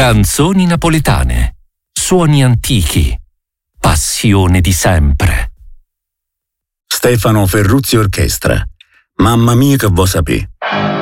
Canzoni napoletane, suoni antichi, passione di sempre. Stefano Ferruzzi Orchestra. Mamma mia che vo sapè.